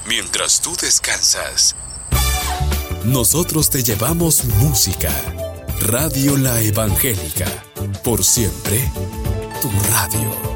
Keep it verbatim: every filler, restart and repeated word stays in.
Mientras tú descansas, nosotros te llevamos música. Radio La Evangélica. Por siempre, tu radio.